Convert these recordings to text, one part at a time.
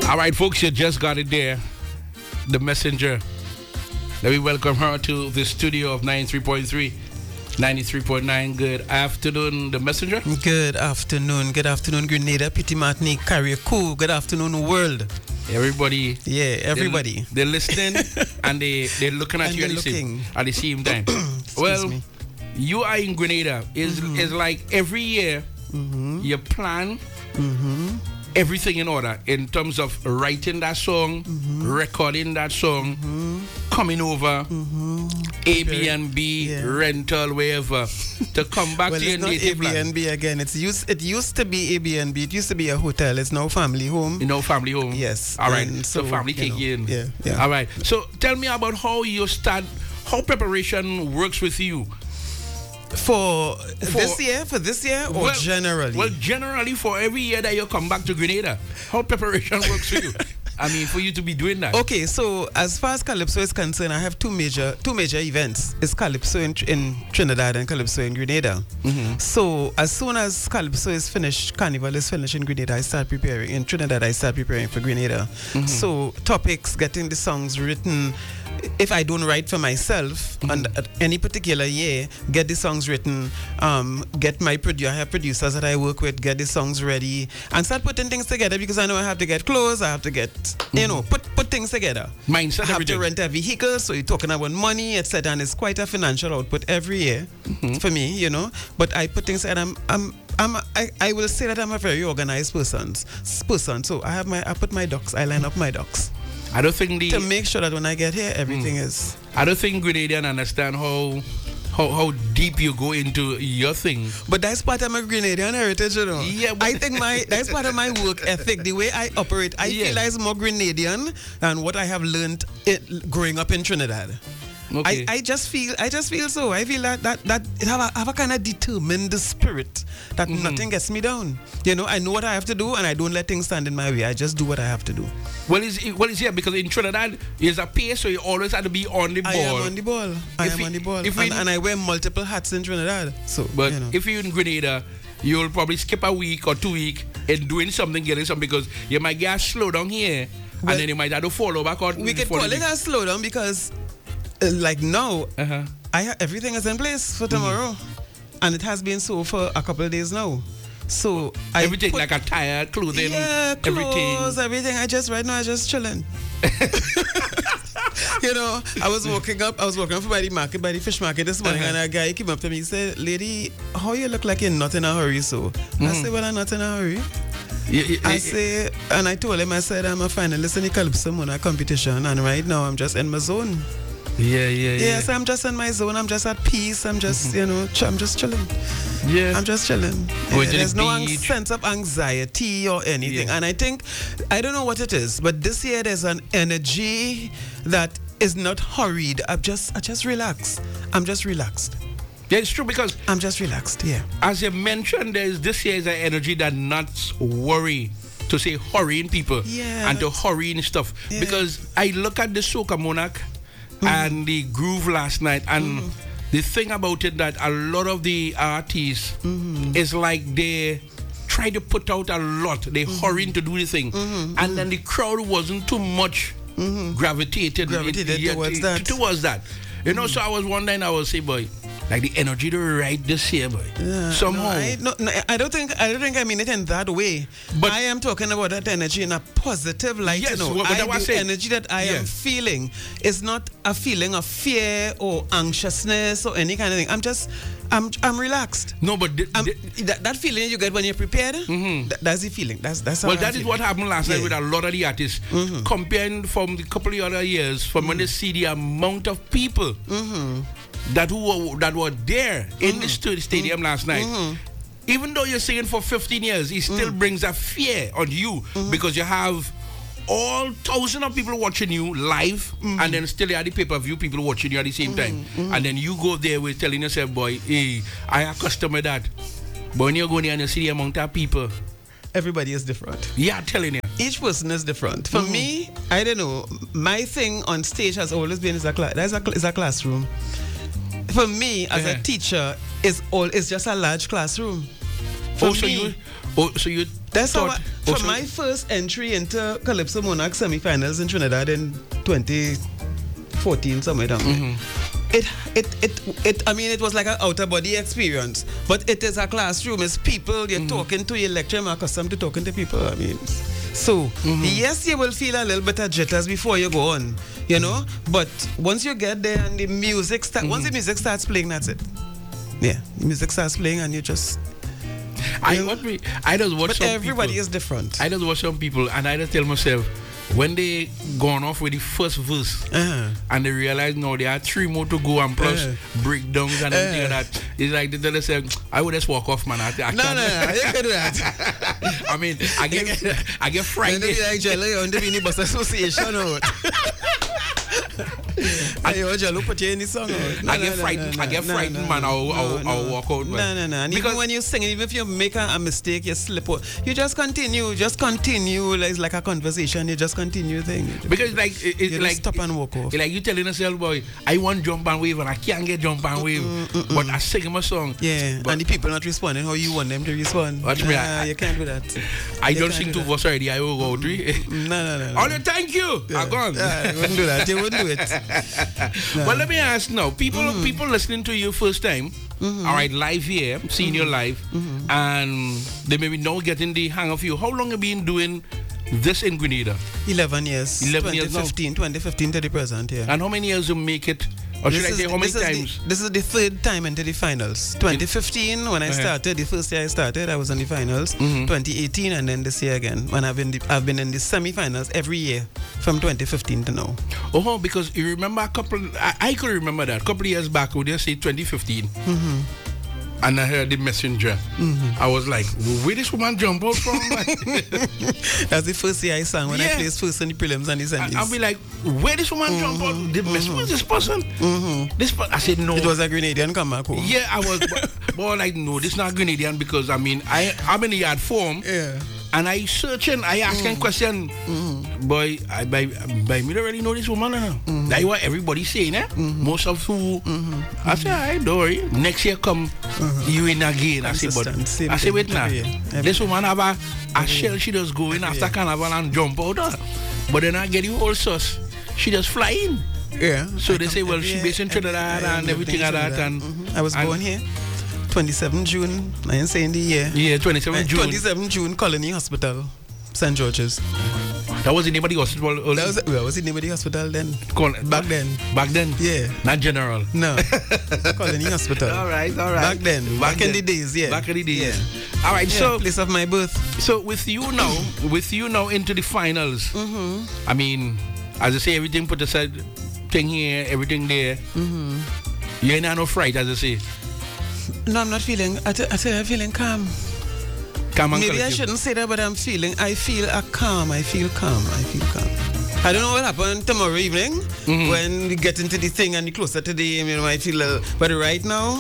All right, folks, you just got it there. The messenger. Let me welcome her to the studio of 93.3, 93.9. Good afternoon, the messenger. Good afternoon. Good afternoon, Grenada, Petit Martinique, Carriacou. Good afternoon, world. Everybody. Yeah, everybody. They're listening and they're looking at you at the same time. Well, me. You are in Grenada. Is like every year you plan everything in order in terms of writing that song, recording that song, coming over, Airbnb, rental, wherever, to come back to your native land. Airbnb again. It used to be Airbnb. It used to be a hotel. It's now family home. Family home. Yes. All right. So family take you in. Yeah. All right. So tell me about how you start. How preparation works with you. For this year, or generally? Well, generally for every year that you come back to Grenada, how preparation works for you? I mean, for you to be doing that. Okay, so as far as Calypso is concerned, I have two major events. It's Calypso in Trinidad and Calypso in Grenada. So as soon as Calypso is finished, Carnival is finished in Grenada, I start preparing. In Trinidad, I start preparing for Grenada. So topics, getting the songs written. If I don't write for myself and at any particular year, get the songs written, get my I have producers that I work with, get the songs ready, and start putting things together because I know I have to get clothes, I have to get, put things together. Mindset, I have to rent a vehicle, so you're talking about money, etc. And it's quite a financial output every year for me, But I put things together. I will say that I'm a very organized person. So I put my ducks, I line up my ducks. I don't think to make sure that when I get here, everything is. I don't think Grenadians understand how deep you go into your thing. But that's part of my Grenadian heritage, Yeah, I think that's part of my work ethic, the way I operate. I feel like it's more Grenadian than what I have learned growing up in Trinidad. Okay. I just feel so. I feel that it have a kind of determined spirit that nothing gets me down. I know what I have to do and I don't let things stand in my way. I just do what I have to do. Well, it's here because in Trinidad is a pace, so you always have to be on the ball. I am on the ball. And I wear multiple hats in Trinidad. So, but if you're in Grenada, you'll probably skip a week or 2 weeks in doing something, getting something, because you might get a slowdown here, and then you might have to follow back on. We can call it a slowdown because like now, everything is in place for tomorrow, and it has been so for a couple of days now. So everything like attire, clothing, everything. I just chilling. I was walking up by the market, by the fish market this morning, and a guy came up to me. He said, "Lady, how you look like you're not in a hurry?" So I said, "Well, I'm not in a hurry." I told him, I said, I'm a finalist in the Calypso Monarch competition, and right now I'm just in my zone. Yeah. So I'm just in my zone. I'm just at peace. I'm just, I'm just chilling. Yeah. I'm just chilling. There's no sense of anxiety or anything. And I think, I don't know what it is, but this year there's an energy that is not hurried. I just relax. I'm just relaxed. Yeah, it's true because I'm just relaxed. Yeah. As you mentioned, this year is an energy that not worry. To say hurrying people and to hurrying stuff. Yeah. Because I look at the Soca Monarch and the groove last night, and the thing about it that a lot of the artists is like they try to put out a lot. They hurrying to do the thing, and then the crowd wasn't too much gravitated towards that. So I was wondering, I was say, boy, like the energy to write this year, boy. Somehow. I don't think I mean it in that way. But I am talking about that energy in a positive light. Yes, the energy that I am feeling is not a feeling of fear or anxiousness or any kind of thing. I'm relaxed. No, but that feeling you get when you're prepared, that's the feeling. That's how that is what happened last night with a lot of the artists. Comparing from the couple of other years, from when they see the amount of people that were there in the stadium last night. Even though you're singing for 15 years, it still brings a fear on you because you have all thousands of people watching you live, and then still there are the pay-per-view people watching you at the same time. And then you go there with telling yourself, boy, hey, I accustomed to that. But when you go there and you see the amount of people, everybody is different. Yeah, I'm telling you. Each person is different. For me, I don't know. My thing on stage has always been is a classroom. For me, as a teacher, it's just a large classroom. So you That's how for my first entry into Calypso Monarch semi-finals in Trinidad in 2014, somewhere down there. I mean, it was like an outer body experience, but it is a classroom. It's people you're talking to. Your lecturer, I'm accustomed to talking to people. I mean, so yes, you will feel a little bit of jitters before you go on, you know. But once you get there and the music once the music starts playing, that's it. Yeah, the music starts playing and you just. I just watch. But some everybody people, is different. I just watch some people, and I just tell myself, when they gone off with the first verse, and they realize now there are 3 more to go and plus breakdowns and everything like that, it's like they tell themselves, I would just walk off, man. I can't. No, you can't do that. I mean, I get frightened. You like jelly on the mini bus association or I get frightened, man. I'll walk out, man. No. And because even when you sing, even if you make a mistake, you slip out, you just continue. It's like a conversation. You just continue thing. Because like you like stop and walk off. Like you telling yourself, boy, I want jump and wave and I can't get jump and wave, but I sing my song. Yeah, and the people not responding how you want them to respond. Watch me, you can't do that. I don't sing 2 verses already. I will go 3. No. Oh, thank you. Yeah. I'm gone. You wouldn't do that. You wouldn't do it. No. Well, let me ask now. People listening to you first time, all right, live here, seeing you live, and they maybe now getting the hang of you. How long have you been doing this in Grenada? 11 years. 11 years now. 2015 to the present, yeah. And how many years you make it? Or should I say how many times? This is the 3rd time into the finals. 2015, when I started, the first year I started, I was in the finals. 2018, and then this year again. When I've been in the semi-finals every year from 2015 to now. Oh, because you remember I could remember that. A couple of years back, would you say 2015? And I heard the messenger. I was like, where this woman jump out from? That's the first year I sang when I placed first in the prelims and the semis. I'll be like, where this woman jump out? The messenger, this person? I said, no. It was a Grenadian come back home. Yeah, I was, but like, no, this is not Grenadian because I mean, I'm in the yard form. Yeah. And I searching, I asking question. Boy, by me don't really know this woman. That's what everybody saying, eh? Most of who I say, I don't worry. Next year come you in again. I say, but I say, wait now. This woman have a shell, she just go in after carnival and jump out. But then I get you whole sauce. She just fly in. Yeah. So they say, well, she based in Trinidad and everything like that. And I was born here. 27 June, I ain't saying the year. Yeah, 27 June. 27 June, Colony Hospital, St. George's. That was the name of the hospital? That was the name of the hospital then. Back then? Back then? Yeah. Not General? No. Colony Hospital. All right. Back then. Back in the days, yeah. Back in the days. Yeah. All right, so... place of my birth. So with you now into the finals, I mean, as I say, everything put aside, thing here, everything there, you ain't no fright, as I say. No, I'm not feeling. I'm feeling calm. Calm and maybe collective. I shouldn't say that, but I feel calm. I feel calm. I don't know what happened tomorrow evening when we get into the thing and closer to the game. You know, I feel. But right now,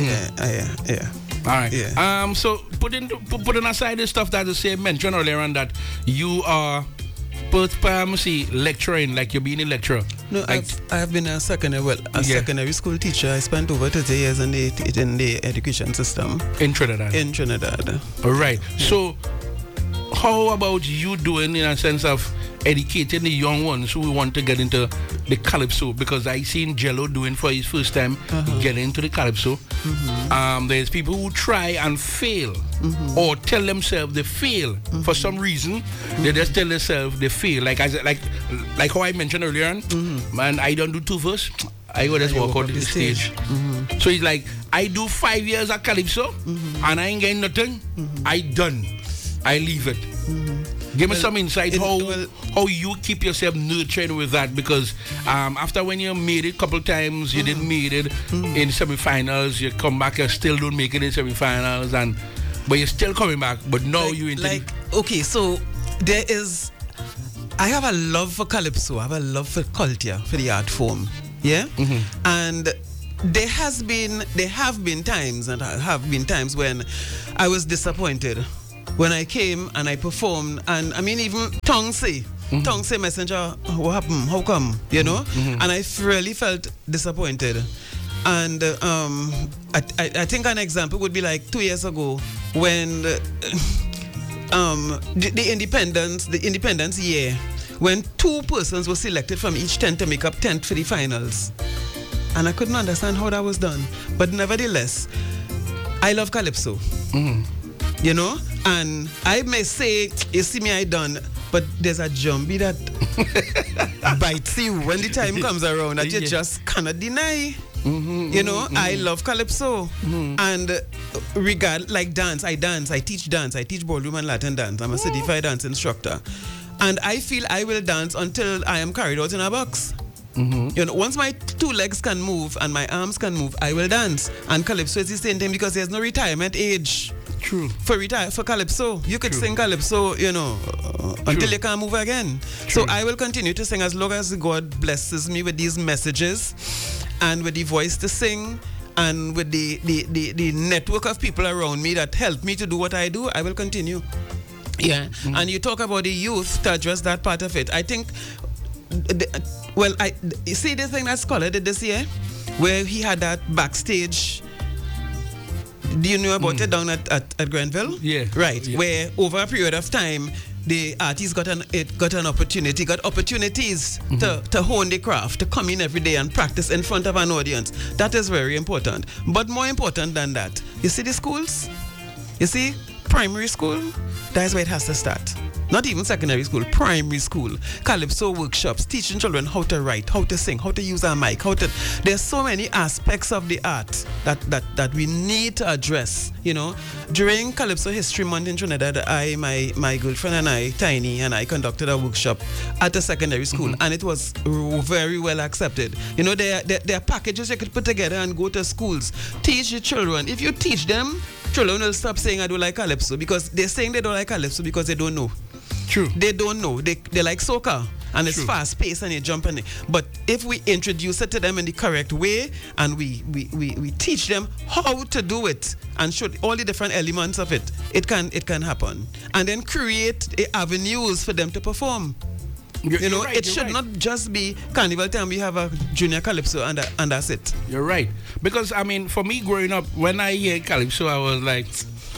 yeah. All right. Yeah. So putting aside the stuff that you mentioned earlier on that you are lecturing, like you're being a lecturer. No, like I've been a secondary school teacher. I spent over 30 years in the education system. In Trinidad. All right. Yeah. So how about you doing in a sense of educating the young ones who want to get into the calypso? Because I seen Jello doing for his first time getting into the calypso. There's people who try and fail or tell themselves they fail for some reason. They just tell themselves they fail. Like how I mentioned earlier on, man, I don't do 2 verse. I go just walk out the stage. So it's like I do 5 years at calypso and I ain't getting nothing. I done. I leave it. Give me some insight how you keep yourself nurtured with that, because after when you made it a couple times, you didn't make it in semi-finals, you come back, you still don't make it in semi-finals, but you're still coming back, but now you okay, so I have a love for calypso, I have a love for culture, for the art form, yeah? And there have been times when I was disappointed when I came and I performed, and I mean even tongue say messenger, what happened? How come? You know? And I really felt disappointed. And I think an example would be like 2 years ago when the independence year, when 2 persons were selected from each tent to make up tent for the finals. And I couldn't understand how that was done. But nevertheless, I love Calypso. You know? And I may say, you see me, I done, but there's a jumbie that bites you when the time comes around that you just cannot deny. You know, I love Calypso. And like dance, I teach dance. I teach ballroom and Latin dance. I'm a certified dance instructor. And I feel I will dance until I am carried out in a box. You know, once my 2 legs can move and my arms can move, I will dance. And Calypso is the same thing because there's no retirement age. True. For Calypso, you could sing Calypso, you know, until you can't move again. So I will continue to sing as long as God blesses me with these messages and with the voice to sing and with the network of people around me that help me to do what I do. I will continue. Yeah. And you talk about the youth to address that part of it. I think, you see this thing that Scholar did this year, where he had that backstage. Do you know about it down at Grenville? Yeah. Right. Yeah. Where over a period of time, the artists got opportunities to hone the craft, to come in every day and practice in front of an audience. That is very important. But more important than that, you see the schools? You see, primary school, that's where it has to start. Not even secondary school, primary school. Calypso workshops, teaching children how to write, how to sing, how to use a mic, there's so many aspects of the art that we need to address. You know, during Calypso History Month in Trinidad, my girlfriend and I, Tiny, and I conducted a workshop at a secondary school, and it was very well accepted. You know, there are packages you could put together and go to schools. Teach your children. If you teach them, children will stop saying I don't like Calypso, because they're saying they don't like Calypso because they don't know. True. They don't know. They like soca, and it's fast paced and you jump in it. But if we introduce it to them in the correct way and we teach them how to do it and show all the different elements of it, it can happen. And then create avenues for them to perform. You know, it should not just be carnival time. We have a junior Calypso and that's it. You're right. Because, I mean, for me growing up, when I hear Calypso, I was like,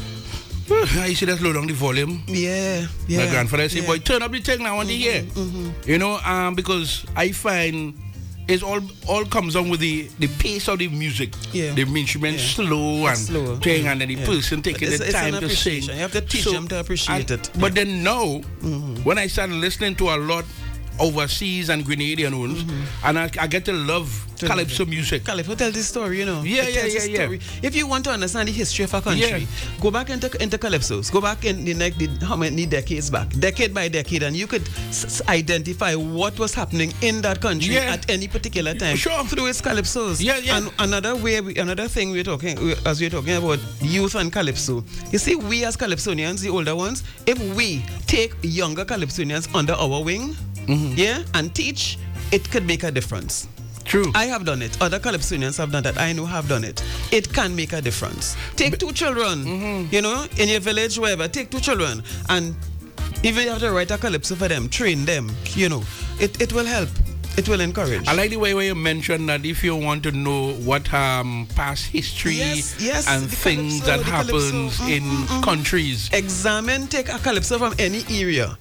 I used to just slow down the volume. Yeah. My grandfather said, boy, turn up the thing now, I want to hear. You know, because I find it all comes on with the pace of the music. Yeah. The instrument slow and thing, and then the person taking the time to sing. You have to teach them to appreciate it. But then now, when I started listening to a lot overseas and Grenadian ones, and I get to love Calypso music. Calypso tell this story, you know. Yeah. If you want to understand the history of a country, go back into Calypsos. Go back in how many decades back, decade by decade, and you could identify what was happening in that country at any particular time through its Calypsos. And another thing we're talking about youth and Calypso. You see, we as Calypsonians, the older ones, if we take younger Calypsonians under our wing, and teach, it could make a difference. True. I have done it. Other Calypsonians have done that. I know have done it. It can make a difference. Take 2 children, you know, in your village, wherever. Take 2 children, and even if you have to write a Calypso for them, train them, you know, it will help. It will encourage. I like the way where you mentioned that if you want to know what past history and things that happens in countries. Take a Calypso from any era,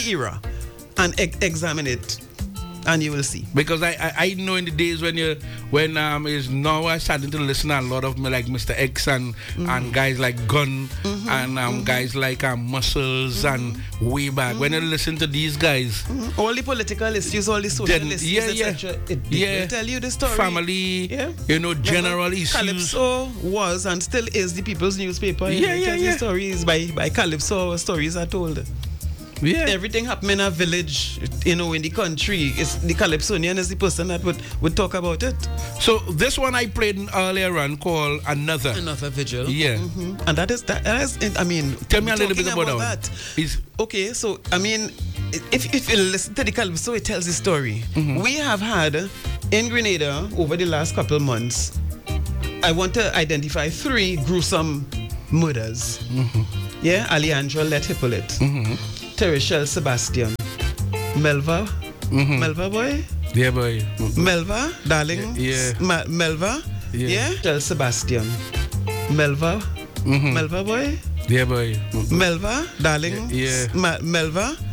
and examine it, and you will see. Because I know in the days when is now I starting to listen to a lot of like Mr. X and guys like Gun and guys like Muscles and way back. When I listen to these guys, all the political issues, all the social issues, etc. It will tell you the story. Family, you know, general issues. Calypso was and still is the people's newspaper. The stories by Calypso, stories are told. Everything happening in a village, you know, in the country, is the Calypsonian is the person that would talk about it. So this one I played earlier on called Another Vigil. Yeah. And that is I mean, tell me a little bit about that. Okay, so I mean, if you listen to the Calypso, it tells the story. We have had in Grenada over the last couple of months, I want to identify 3 gruesome murders. Alejandra Let Hippolyte. Tereshel Sebastian, Melva, Melva boy? Yeah, boy. Melva, darling? Melva? Tereshel Sebastian, Melva, Melva boy? Yeah, boy. Melva, darling. Yeah. Melva.